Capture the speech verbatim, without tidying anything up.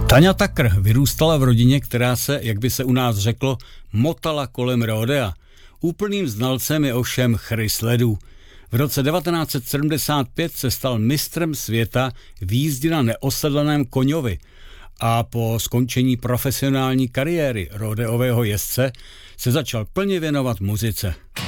Tania Tucker vyrůstala v rodině, která se, jak by se u nás řeklo, motala kolem rodea. Úplným znalcem je ovšem Chris Ledoux. V roce devatenáct set sedmdesát pět se stal mistrem světa v jízdě na neosedlaném koňovi a po skončení profesionální kariéry rodeového jezdce se začal plně věnovat muzice.